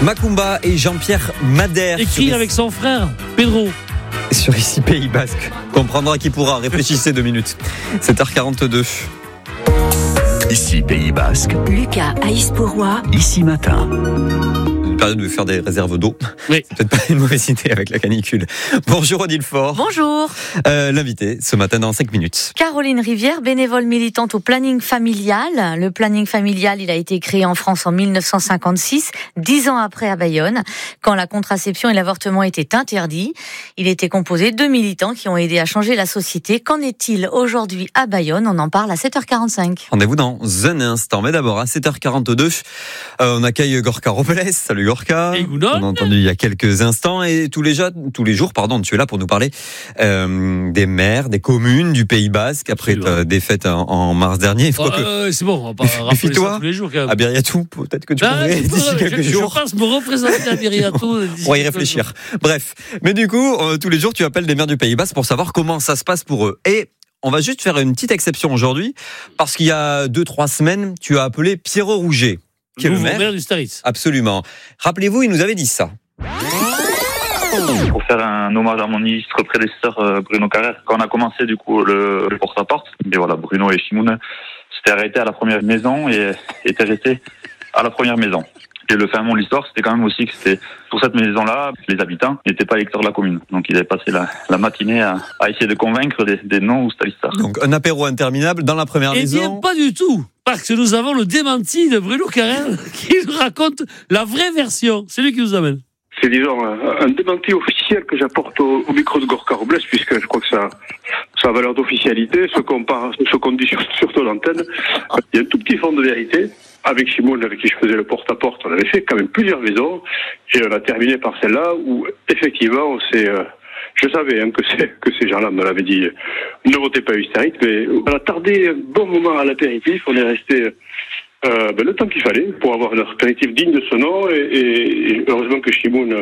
Macumba et Jean-Pierre Madère. Écrit avec son frère, Pedro. Sur ici Pays Basque. Comprendra qui pourra. Réfléchissez 2 minutes. 7h42. Ici Pays Basque. Lucas Aïs-Pourrois. Ici Matin. Une période de faire des réserves d'eau. Oui. C'est peut-être pas une mauvaise idée avec la canicule. Bonjour Odile Faure. Bonjour. L'invité ce matin dans 5 minutes. Caroline Rivière, bénévole militante au planning familial. Le planning familial, il a été créé en France en 1956, 10 ans après à Bayonne, quand la contraception et l'avortement étaient interdits. Il était composé de militants qui ont aidé à changer la société. Qu'en est-il aujourd'hui à Bayonne? On en parle à 7h45. Rendez-vous dans un instant. Mais d'abord, à 7h42, on accueille Gorka Robles. Salut Gorka. Et Goudon. On a entendu il y a quelques instants. Et tous les jours, tu es là pour nous parler des maires, des communes du Pays Basque après ta défaite en mars dernier. C'est bon, on va pas rappeler ça tous les jours quand même. À Biriatou, peut-être que tu pourrais d'ici quelques jours. Je pense me représenter à Biriatou. On va y réfléchir. Bref. Mais du coup, tous les jours, tu appelles des maires du Pays Basque pour savoir comment ça se passe pour eux. Et on va juste faire une petite exception aujourd'hui, parce qu'il y a 2-3 semaines, tu as appelé Pierrot Rouget, qui est le maire du Staritz. Absolument. Rappelez-vous, il nous avait dit ça. Pour faire un hommage à mon illustre prédécesseur Bruno Carrère, quand on a commencé du coup le porte-à-porte, et voilà, Bruno et Shimoun s'étaient arrêtés à la première maison et étaient restés à la première maison. Et le fin mot de l'histoire, c'était quand même aussi que c'était pour cette maison-là, les habitants n'étaient pas électeurs de la commune. Donc ils avaient passé la matinée à essayer de convaincre des non-oustalistas. Donc un apéro interminable dans la première maison. Eh bien, pas du tout. Parce que nous avons le démenti de Bruno Carrère qui nous raconte la vraie version. C'est lui qui nous amène. C'est disons un démenti officiel que j'apporte au micro de Gorka Robles, puisque je crois que ça a valeur d'officialité, ce qu'on dit sur l'antenne. Il y a un tout petit fond de vérité. Avec Shimoun, avec qui je faisais le porte-à-porte, on avait fait quand même plusieurs maisons, et on a terminé par celle-là où effectivement je savais que ces gens-là me l'avaient dit, ne votez pas Ustarit, mais on a tardé un bon moment à l'apéritif, on est resté le temps qu'il fallait pour avoir un apéritif digne de ce nom, et heureusement que Shimoun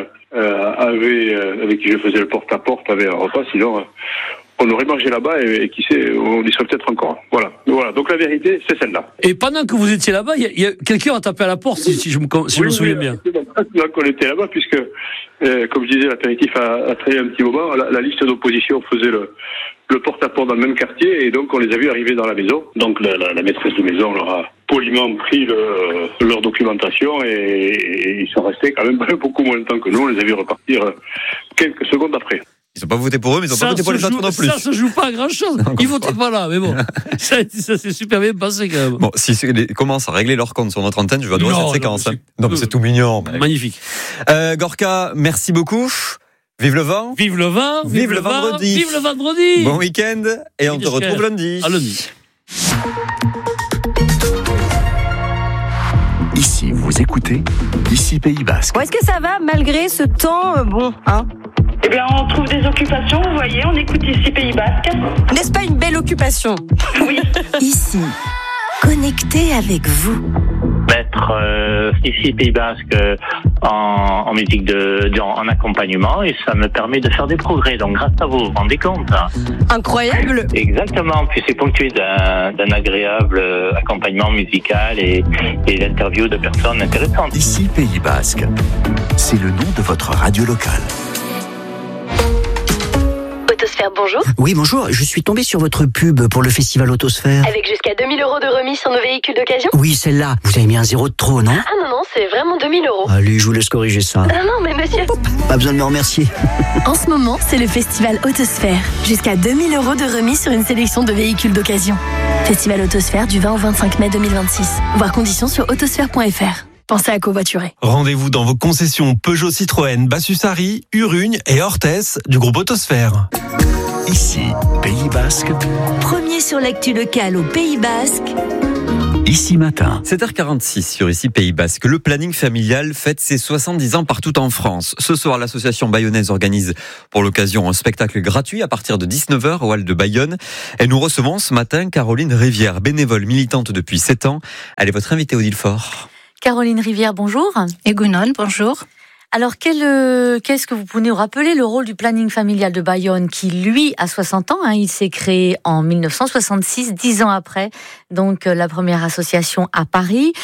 avec qui je faisais le porte-à-porte avait un repas, sinon on aurait mangé là-bas et qui sait, on y serait peut-être encore. Voilà. Donc la vérité, c'est celle-là. Et pendant que vous étiez là-bas, il y a quelqu'un a tapé à la porte, si je me souviens bien. Là qu'on était là-bas, puisque, comme je disais, l'apéritif a traîné un petit moment. La liste d'opposition faisait le porte-à-porte dans le même quartier, et donc on les a vus arriver dans la maison. Donc la maîtresse de maison leur a poliment pris leur documentation, et ils sont restés quand même beaucoup moins de temps que nous. On les a vus repartir quelques secondes après. Ils n'ont pas voté pour eux, mais ils n'ont pas voté pour les autres non plus. Ça se joue pas à grand chose. Ils votaient pas là, mais bon. Ça s'est super bien passé quand même. Bon, s'ils commencent à régler leur compte sur notre antenne, je vais adorer cette séquence. Non, mais c'est tout mignon. Magnifique. Gorka, merci beaucoup. Vive le vent. Vive le vent. Vive le vendredi. Vive le vendredi. Bon week-end. Et on te retrouve lundi. À lundi. Ici, vous écoutez Ici Pays Basque. Bon, est-ce que ça va malgré ce temps Eh bien, on trouve des occupations, vous voyez, on écoute ici Pays Basque. N'est-ce pas une belle occupation? Oui. Ici, connecté avec vous. Mettre ici Pays Basque en musique en accompagnement, et ça me permet de faire des progrès. Donc grâce à vous, vous vous rendez compte, hein. Incroyable. Exactement. Puis c'est ponctué d'un agréable accompagnement musical et l'interview de personnes intéressantes. Ici Pays Basque. C'est le nom de votre radio locale. Autosphère, bonjour. Oui, bonjour. Je suis tombé sur votre pub pour le festival Autosphère. Avec jusqu'à 2000 € de remise sur nos véhicules d'occasion. Oui, celle-là. Vous avez mis un 0 de trop, non? Ah non, c'est vraiment 2000 €. Allez, je vous laisse corriger ça. Non, mais monsieur... Pas besoin de me remercier. En ce moment, c'est le festival Autosphère. Jusqu'à 2000 € de remise sur une sélection de véhicules d'occasion. Festival Autosphère du 20 au 25 mai 2026. Voir conditions sur autosphère.fr. Pensez à covoiturer. Rendez-vous dans vos concessions Peugeot, Citroën, Bassus-Sari, Urugne et Orthès du groupe Autosphère. Ici, Pays Basque. Premier sur l'actu locale au Pays Basque. Ici Matin. 7h46 sur Ici Pays Basque. Le planning familial fête ses 70 ans partout en France. Ce soir, l'association bayonnaise organise pour l'occasion un spectacle gratuit à partir de 19h au hall de Bayonne. Et nous recevons ce matin Caroline Rivière, bénévole militante depuis 7 ans. Elle est votre invitée, Odile Faure. Caroline Rivière, bonjour. Et Gounol, bonjour. Alors, qu'est-ce que vous pouvez nous rappeler le rôle du planning familial de Bayonne qui, lui, a 60 ans, il s'est créé en 1966, 10 ans après, donc la première association à Paris.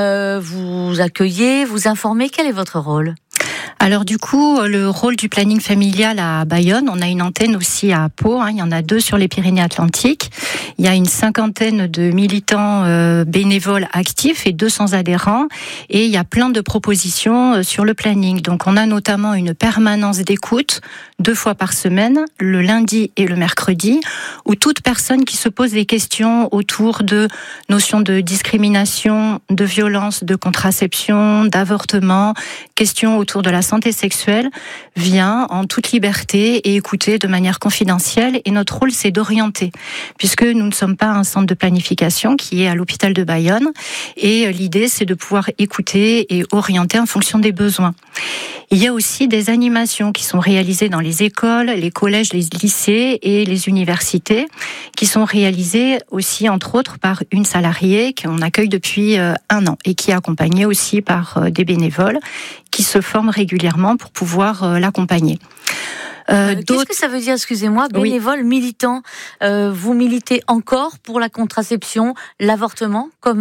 Vous accueillez, vous informez, quel est votre rôle ? Alors du coup, le rôle du planning familial à Bayonne, on a une antenne aussi à Pau, il y en a 2 sur les Pyrénées-Atlantiques. Il y a une 50aine de militants bénévoles actifs et 200 adhérents. Et il y a plein de propositions sur le planning. Donc on a notamment une permanence d'écoute 2 fois par semaine, le lundi et le mercredi, où toute personne qui se pose des questions autour de notions de discrimination, de violence, de contraception, d'avortement, questions autour de la santé sexuelle, vient en toute liberté et écouter de manière confidentielle. Et notre rôle, c'est d'orienter, puisque nous ne sommes pas un centre de planification qui est à l'hôpital de Bayonne. Et l'idée, c'est de pouvoir écouter et orienter en fonction des besoins. Il y a aussi des animations qui sont réalisées dans les écoles, les collèges, les lycées et les universités, qui sont réalisées aussi, entre autres, par une salariée qu'on accueille depuis 1 an et qui est accompagnée aussi par des bénévoles qui se forment régulièrement pour pouvoir l'accompagner. Qu'est-ce que ça veut dire, excusez-moi, bénévole, militant? Vous militez encore pour la contraception, l'avortement, comme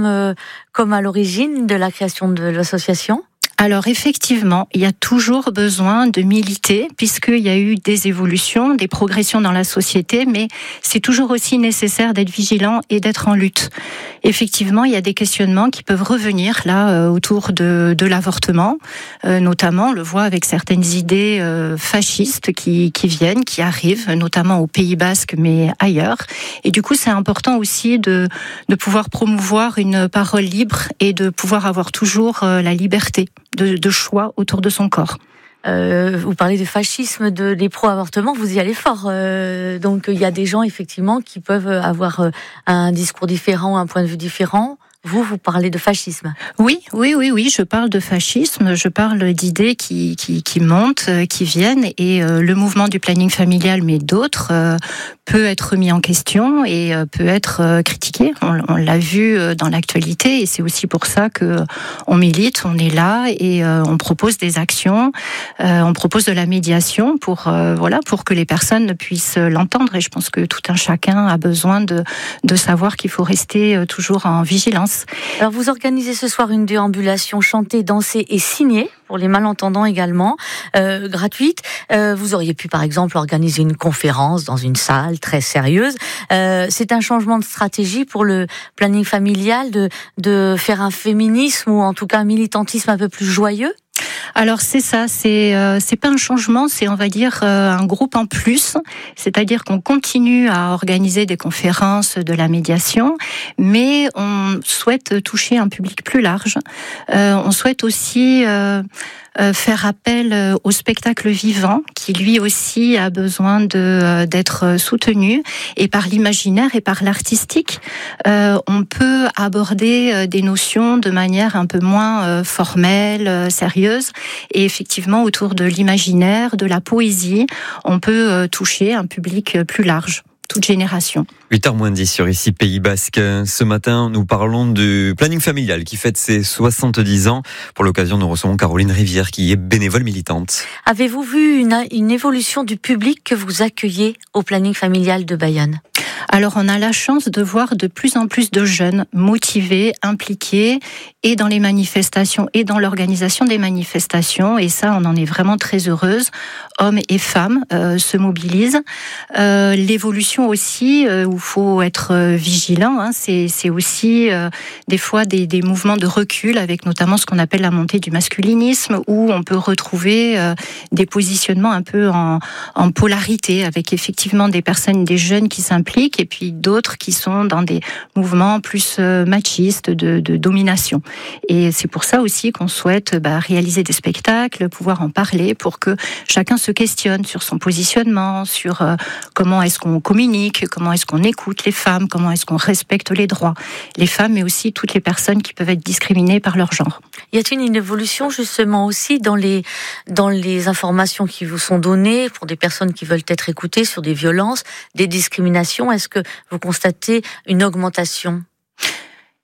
à l'origine de la création de l'association? Alors effectivement, il y a toujours besoin de militer, puisqu'il y a eu des évolutions, des progressions dans la société, mais c'est toujours aussi nécessaire d'être vigilant et d'être en lutte. Effectivement, il y a des questionnements qui peuvent revenir là autour de l'avortement, notamment on le voit avec certaines idées fascistes qui viennent, qui arrivent, notamment au Pays Basque, mais ailleurs. Et du coup, c'est important aussi de pouvoir promouvoir une parole libre et de pouvoir avoir toujours la liberté de choix autour de son corps. Vous parlez de fascisme, des pro-avortements, vous y allez fort. Donc il y a des gens effectivement qui peuvent avoir un discours différent, un point de vue différent. Vous parlez de fascisme. Oui, je parle de fascisme, je parle d'idées qui montent, qui viennent, et le mouvement du planning familial, mais d'autres, peut être mis en question et peut être critiqué. On l'a vu dans l'actualité, et c'est aussi pour ça que on milite, on est là, et on propose des actions, on propose de la médiation pour que les personnes puissent l'entendre, et je pense que tout un chacun a besoin de savoir qu'il faut rester toujours en vigilance. Alors vous organisez ce soir une déambulation chantée, dansée et signée, pour les malentendants également, gratuite. Vous auriez pu par exemple organiser une conférence dans une salle très sérieuse. C'est un changement de stratégie pour le planning familial de faire un féminisme ou en tout cas un militantisme un peu plus joyeux? Alors c'est ça, c'est pas un changement, c'est on va dire un groupe en plus, c'est-à-dire qu'on continue à organiser des conférences, de la médiation, mais on souhaite toucher un public plus large. On souhaite aussi faire appel au spectacle vivant, qui lui aussi a besoin d'être soutenu, et par l'imaginaire et par l'artistique, on peut aborder des notions de manière un peu moins formelle, sérieuse, et effectivement autour de l'imaginaire, de la poésie, on peut toucher un public plus large. Toute génération. 8h-10 sur ici Pays Basque. Ce matin, nous parlons du planning familial qui fête ses 70 ans. Pour l'occasion, nous recevons Caroline Rivière qui est bénévole militante. Avez-vous vu une évolution du public que vous accueillez au planning familial de Bayonne ? Alors, on a la chance de voir de plus en plus de jeunes motivés, impliqués, et dans les manifestations, et dans l'organisation des manifestations. Et ça, on en est vraiment très heureuse. Hommes et femmes se mobilisent. L'évolution aussi, où il faut être vigilant, c'est aussi des fois des mouvements de recul, avec notamment ce qu'on appelle la montée du masculinisme, où on peut retrouver des positionnements un peu en polarité, avec effectivement des personnes, des jeunes qui s'impliquent, et puis d'autres qui sont dans des mouvements plus machistes, de domination. Et c'est pour ça aussi qu'on souhaite réaliser des spectacles, pouvoir en parler, pour que chacun se questionne sur son positionnement, sur comment est-ce qu'on communique, comment est-ce qu'on écoute les femmes, comment est-ce qu'on respecte les droits, les femmes, mais aussi toutes les personnes qui peuvent être discriminées par leur genre. Y a-t-il une évolution justement aussi dans les informations qui vous sont données pour des personnes qui veulent être écoutées sur des violences, des discriminations? Est-ce que vous constatez une augmentation?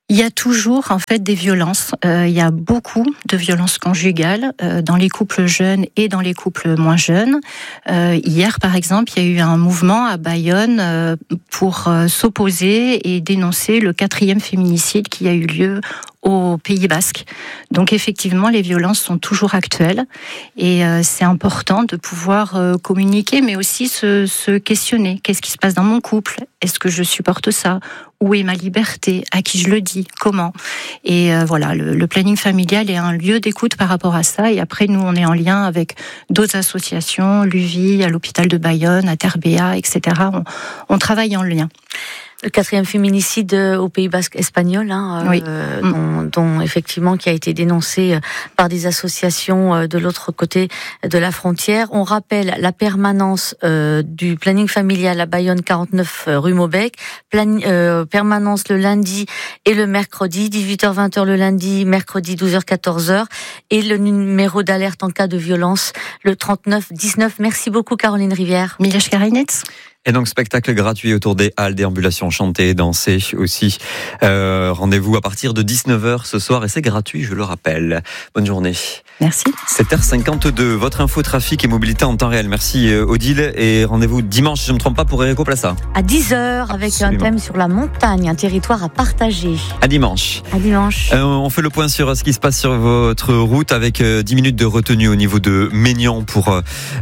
Il y a toujours en fait des violences. Il y a beaucoup de violences conjugales dans les couples jeunes et dans les couples moins jeunes. Hier, par exemple, il y a eu un mouvement à Bayonne pour s'opposer et dénoncer le 4e féminicide qui a eu lieu au Pays Basque. Donc effectivement, les violences sont toujours actuelles et c'est important de pouvoir communiquer, mais aussi se questionner. Qu'est-ce qui se passe dans mon couple ? Est-ce que je supporte ça ? Où est ma liberté ? À qui je le dis ? Comment ? Et voilà, le planning familial est un lieu d'écoute par rapport à ça. Et après, nous, on est en lien avec d'autres associations, l'UVI, à l'hôpital de Bayonne, à Terbea, etc. On travaille en lien. Le 4e féminicide au Pays Basque espagnol, oui. dont effectivement qui a été dénoncé par des associations de l'autre côté de la frontière. On rappelle la permanence du planning familial à Bayonne 49 rue Maubec, permanence le lundi et le mercredi, 18h-20h le lundi, mercredi 12h-14h, et le numéro d'alerte en cas de violence, le 3919. Merci beaucoup Caroline Rivière. Miloš Karinec. Et donc, spectacle gratuit autour des halles, déambulation chantée, dansée aussi. Rendez-vous à partir de 19h ce soir et c'est gratuit, je le rappelle. Bonne journée. Merci. 7h52, votre info trafic et mobilité en temps réel. Merci Odile et rendez-vous dimanche, si je ne me trompe pas, pour Erico Plassa. À 10h avec un thème sur la montagne, un territoire à partager. À dimanche. À dimanche. On fait le point sur ce qui se passe sur votre route avec 10 minutes de retenue au niveau de Maignan pour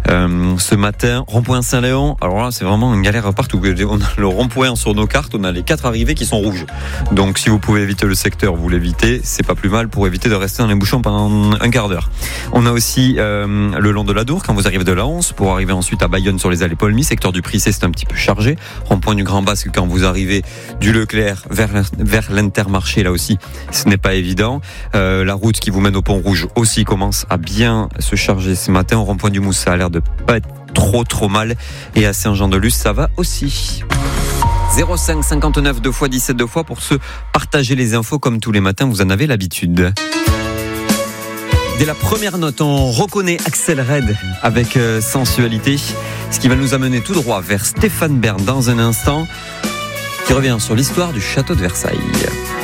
ce matin. Rond-point Saint-Léon. Alors là, c'est vraiment une galère partout. On a le rond-point sur nos cartes, on a les 4 arrivées qui sont rouges. Donc si vous pouvez éviter le secteur, vous l'évitez. C'est pas plus mal pour éviter de rester dans les bouchons pendant un quart d'heure. On a aussi le long de la Dour, quand vous arrivez de la 11, pour arriver ensuite à Bayonne sur les allées Paulmy, secteur du Prissé, c'est un petit peu chargé. Rond-point du Grand Basque, quand vous arrivez du Leclerc vers l'Intermarché, là aussi, ce n'est pas évident. La route qui vous mène au Pont Rouge aussi commence à bien se charger ce matin. Au rond-point du Mousse, ça a l'air de pas être trop mal. Et à Saint-Jean-de-Luz, ça va aussi. 05 59 2 fois 17 2 fois pour se partager les infos comme tous les matins, vous en avez l'habitude. Dès la première note, on reconnaît Axel Red avec sensualité, ce qui va nous amener tout droit vers Stéphane Bern dans un instant, qui revient sur l'histoire du château de Versailles.